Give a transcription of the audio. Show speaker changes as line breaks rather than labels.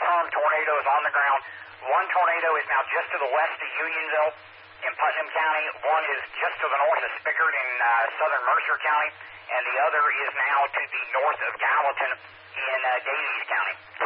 confirmed tornadoes on the ground. One tornado is now just to the west of Unionville in Putnam County. One is just to the north of Spickard in southern Mercer County. And the other is now to the north of Gallatin in Davies County.